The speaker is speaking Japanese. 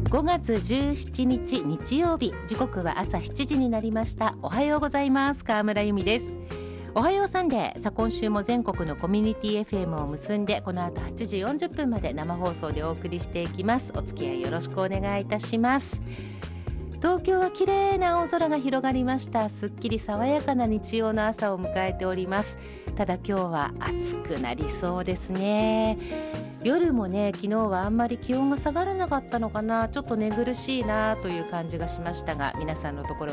5月17日日曜日、時刻は朝7時になりました。おはようございます。川村由美です。おはようサンデー。今週も全国のコミュニティ FM を結んで、この後8時40分まで生放送でお送りしていきます。お付き合いよろしくお願いいたします。東京は綺麗な青空が広がりました。すっきり爽やかな日曜の朝を迎えております。ただ今日は暑くなりそうですね。夜もね、昨日はあんまり気温が下がらなかったのかな、ちょっと寝苦しいなという感じがしましたが、皆さんのところ